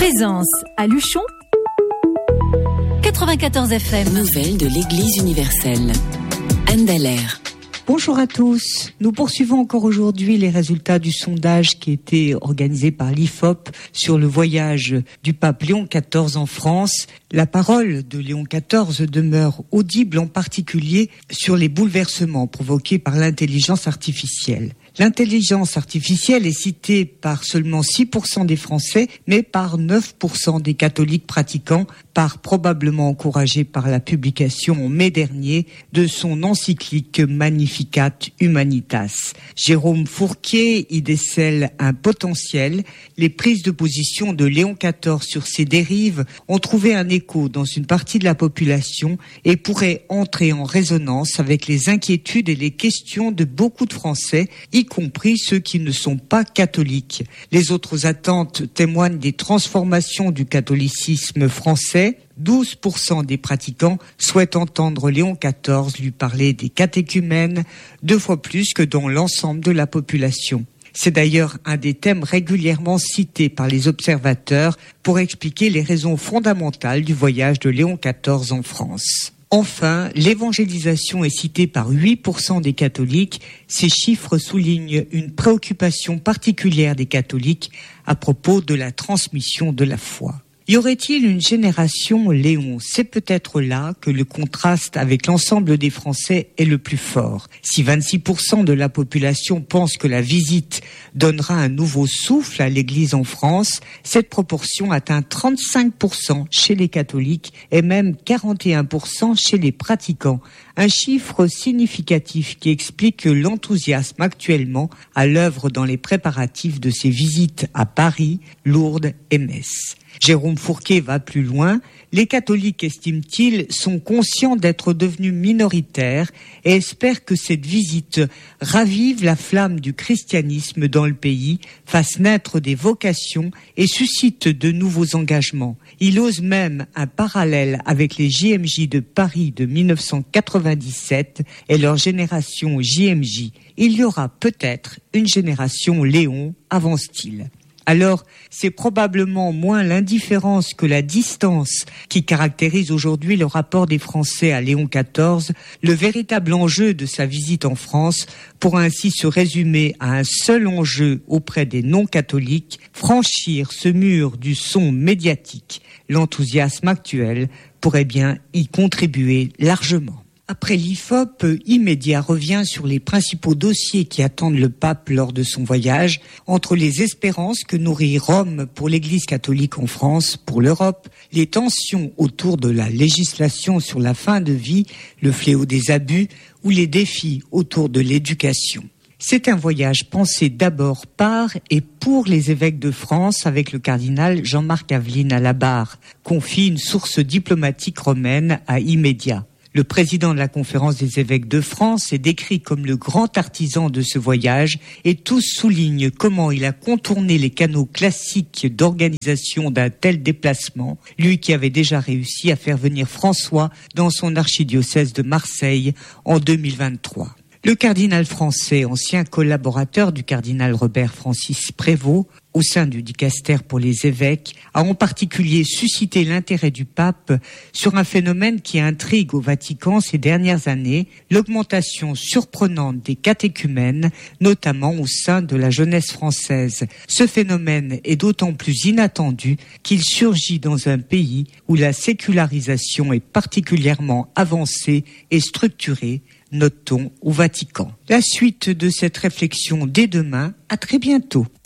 Présence à Luchon, 94 FM. Nouvelles de l'Église universelle. Anne Dallaire. Bonjour à tous. Nous poursuivons encore aujourd'hui les résultats du sondage qui a été organisé par l'IFOP sur le voyage du pape Léon XIV en France. La parole de Léon XIV demeure audible, en particulier sur les bouleversements provoqués par l'intelligence artificielle. L'intelligence artificielle est citée par seulement 6% des Français, mais par 9% des catholiques pratiquants, probablement encouragés par la publication en mai dernier de son encyclique Magnificat Humanitas. Jérôme Fourquet y décèle un potentiel. Les prises de position de Léon XIV sur ces dérives ont trouvé un écho dans une partie de la population et pourraient entrer en résonance avec les inquiétudes et les questions de beaucoup de Français, y compris ceux qui ne sont pas catholiques. Les autres attentes témoignent des transformations du catholicisme français. 12% des pratiquants souhaitent entendre Léon XIV lui parler des catéchumènes, 2 fois plus que dans l'ensemble de la population. C'est d'ailleurs un des thèmes régulièrement cités par les observateurs pour expliquer les raisons fondamentales du voyage de Léon XIV en France. Enfin, l'évangélisation est citée par 8% des catholiques. Ces chiffres soulignent une préoccupation particulière des catholiques à propos de la transmission de la foi. Y aurait-il une génération Léon ? C'est peut-être là que le contraste avec l'ensemble des Français est le plus fort. Si 26% de la population pense que la visite donnera un nouveau souffle à l'Église en France, cette proportion atteint 35% chez les catholiques et même 41% chez les pratiquants. Un chiffre significatif qui explique l'enthousiasme actuellement à l'œuvre dans les préparatifs de ces visites à Paris, Lourdes et Metz. Jérôme Fourquet va plus loin. Les catholiques, estime-t-il, sont conscients d'être devenus minoritaires et espèrent que cette visite ravive la flamme du christianisme dans le pays, fasse naître des vocations et suscite de nouveaux engagements. Il ose même un parallèle avec les JMJ de Paris de 1997 et leur génération JMJ. Il y aura peut-être une génération Léon, avance-t-il. Alors, c'est probablement moins l'indifférence que la distance qui caractérise aujourd'hui le rapport des Français à Léon XIV. Le véritable enjeu de sa visite en France pourra ainsi se résumer à un seul enjeu auprès des non-catholiques, franchir ce mur du son médiatique. L'enthousiasme actuel pourrait bien y contribuer largement. Après l'IFOP, Immédiat revient sur les principaux dossiers qui attendent le pape lors de son voyage, entre les espérances que nourrit Rome pour l'Église catholique en France, pour l'Europe, les tensions autour de la législation sur la fin de vie, le fléau des abus ou les défis autour de l'éducation. C'est un voyage pensé d'abord par et pour les évêques de France avec le cardinal Jean-Marc Aveline à la barre, confie une source diplomatique romaine à Immédiat. Le président de la Conférence des évêques de France est décrit comme le grand artisan de ce voyage et tous soulignent comment il a contourné les canaux classiques d'organisation d'un tel déplacement, lui qui avait déjà réussi à faire venir François dans son archidiocèse de Marseille en 2023. Le cardinal français, ancien collaborateur du cardinal Robert Francis Prévost, au sein du dicaster pour les évêques, a en particulier suscité l'intérêt du pape sur un phénomène qui intrigue au Vatican ces dernières années, l'augmentation surprenante des catéchumènes, notamment au sein de la jeunesse française. Ce phénomène est d'autant plus inattendu qu'il surgit dans un pays où la sécularisation est particulièrement avancée et structurée, notons au Vatican. La suite de cette réflexion dès demain. À très bientôt.